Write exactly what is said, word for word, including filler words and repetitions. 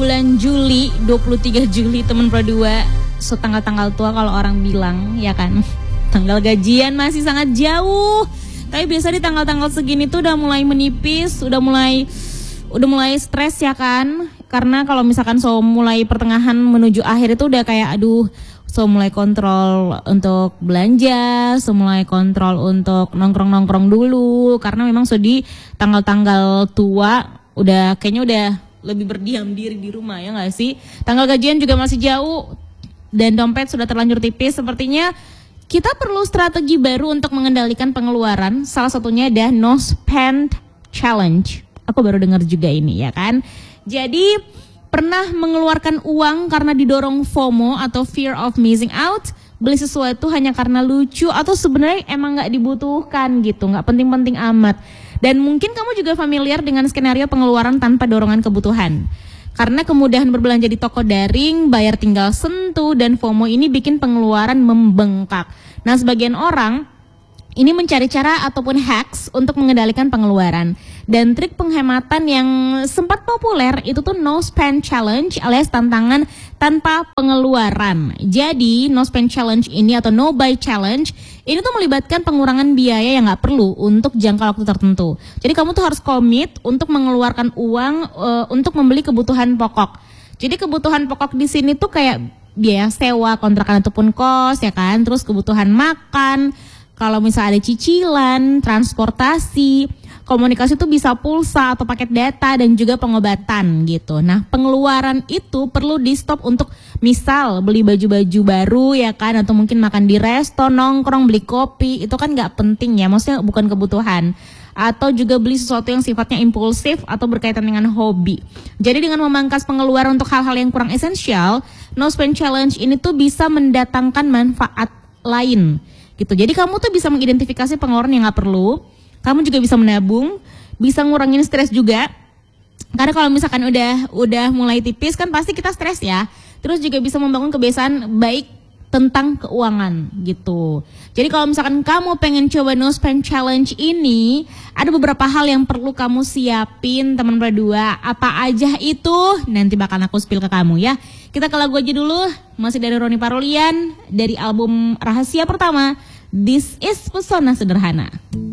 bulan Juli, dua puluh tiga Juli teman Pro dua. So tanggal-tanggal tua kalau orang bilang, ya kan. Tanggal gajian masih sangat jauh. Tapi biasa di tanggal-tanggal segini tuh udah mulai menipis, udah mulai udah mulai stres ya kan. Karena kalau misalkan so mulai pertengahan menuju akhir itu udah kayak aduh, so mulai kontrol untuk belanja, so mulai kontrol untuk nongkrong-nongkrong dulu. Karena memang so di tanggal-tanggal tua udah kayaknya udah lebih berdiam diri di rumah, ya gak sih? Tanggal gajian juga masih jauh dan dompet sudah terlanjur tipis. Sepertinya kita perlu strategi baru untuk mengendalikan pengeluaran. Salah satunya ada no spend challenge. Aku baru dengar juga ini, ya kan? Jadi pernah mengeluarkan uang karena didorong FOMO atau fear of missing out, beli sesuatu hanya karena lucu atau sebenarnya emang gak dibutuhkan gitu, gak penting-penting amat. Dan mungkin kamu juga familiar dengan skenario pengeluaran tanpa dorongan kebutuhan. Karena kemudahan berbelanja di toko daring, bayar tinggal sentuh, dan FOMO ini bikin pengeluaran membengkak. Nah, sebagian orang ini mencari cara ataupun hacks untuk mengendalikan pengeluaran. Dan trik penghematan yang sempat populer itu tuh no spend challenge alias tantangan tanpa pengeluaran. Jadi no spend challenge ini atau no buy challenge ini tuh melibatkan pengurangan biaya yang gak perlu untuk jangka waktu tertentu. Jadi kamu tuh harus komit untuk mengeluarkan uang uh, untuk membeli kebutuhan pokok. Jadi kebutuhan pokok di sini tuh kayak biaya sewa, kontrakan ataupun kos ya kan. Terus kebutuhan makan, kalau misalnya ada cicilan, transportasi, komunikasi itu bisa pulsa atau paket data dan juga pengobatan gitu. Nah, pengeluaran itu perlu di stop untuk misal beli baju-baju baru ya kan, atau mungkin makan di resto, nongkrong, beli kopi, itu kan nggak penting ya, maksudnya bukan kebutuhan. Atau juga beli sesuatu yang sifatnya impulsif atau berkaitan dengan hobi. Jadi dengan memangkas pengeluaran untuk hal-hal yang kurang esensial, no spend challenge ini tuh bisa mendatangkan manfaat lain gitu. Jadi kamu tuh bisa mengidentifikasi pengeluaran yang nggak perlu. Kamu juga bisa menabung, bisa ngurangin stres juga. Karena kalau misalkan udah udah mulai tipis kan pasti kita stres ya. Terus juga bisa membangun kebiasaan baik tentang keuangan gitu. Jadi kalau misalkan kamu pengen coba no spend challenge ini, ada beberapa hal yang perlu kamu siapin teman berdua. Apa aja itu? Nanti bakal aku spill ke kamu ya. Kita ke lagu aja dulu, masih dari Ronnie Parolian dari album Rahasia Pertama. This is Pesona Sederhana.